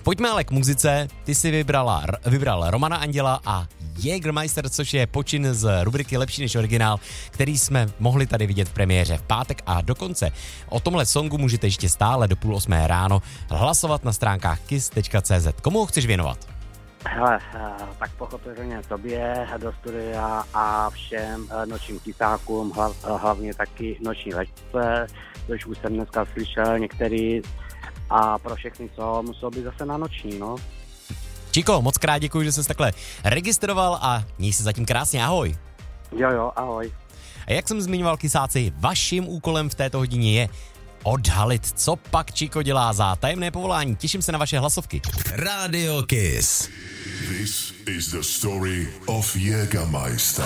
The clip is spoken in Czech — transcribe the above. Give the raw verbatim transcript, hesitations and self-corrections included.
Pojďme ale k muzice. Ty si vybrala, vybral Romana Anděla a Jägermeister, což je počin z rubriky Lepší než originál, který jsme mohli tady vidět v premiéře v pátek a dokonce o tomhle songu můžete ještě stále do půl osmé ráno hlasovat na stránkách kiss tečka cé zet. Komu ho chceš věnovat? Hele, tak pochopitelně tobě do studia a všem nočním kysákům, hlavně taky noční lečce, což už jsem dneska slyšel některý, a pro všechny, co muselo být zase na noční, no. Čiko, moc krát děkuji, že jsi takhle registroval a měj se zatím krásně, ahoj. Jo, jo, ahoj. A jak jsem zmiňoval, kysáci, vaším úkolem v této hodině je odhalit, co pak Čiko dělá za tajemné povolání. Těším se na vaše hlasovky. Radio Kiss. This is the story of Jägermeister.